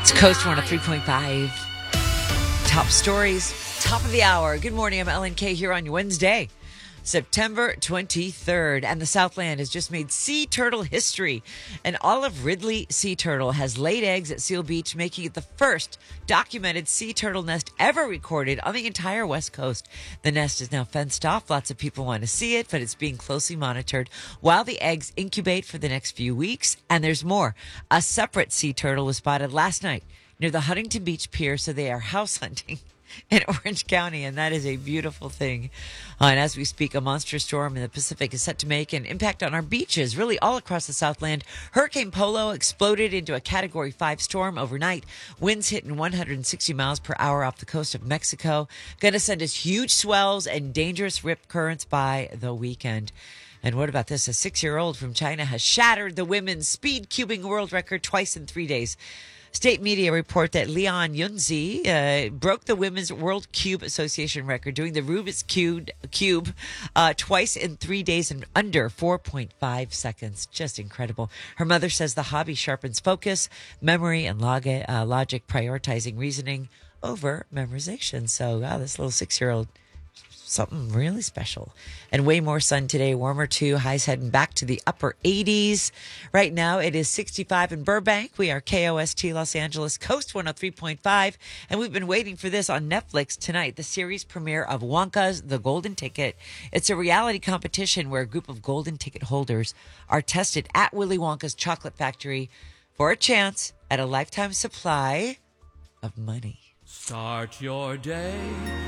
Coast 103.5. Top stories, top of the hour. Good morning. I'm Ellen K here on Wednesday, September 23rd. And the Southland has just made sea turtle history. An Olive Ridley sea turtle has laid eggs at Seal Beach, making it the first documented sea turtle nest ever recorded on the entire West Coast. The nest is now fenced off. Lots of people want to see it, but it's being closely monitored while the eggs incubate for the next few weeks. And there's more. A separate sea turtle was spotted last night near the Huntington Beach Pier, so they are house hunting in Orange County, and that is a beautiful thing. And as we speak, a monster storm in the Pacific is set to make an impact on our beaches, really all across the Southland. Hurricane Polo exploded into a Category 5 storm overnight. Winds hitting 160 miles per hour off the coast of Mexico. Going to send us huge swells and dangerous rip currents by the weekend. And what about this? A 6-year-old from China has shattered the women's speed cubing world record twice in 3 days. State media report that Lian Yunzi broke the Women's World Cube Association record, doing the Rubik's Cube twice in 3 days in under 4.5 seconds. Just incredible. Her mother says the hobby sharpens focus, memory, and logic, prioritizing reasoning over memorization. So, wow, this little 6-year-old, something really special. And way more sun today, warmer too. Highs heading back to the upper 80s. Right now it is 65 in Burbank. We are KOST Los Angeles, Coast 103.5. And we've been waiting for this on Netflix tonight, the series premiere of Wonka's The Golden Ticket. It's a reality competition where a group of golden ticket holders are tested at Willy Wonka's chocolate factory for a chance at a lifetime supply of money. Start your day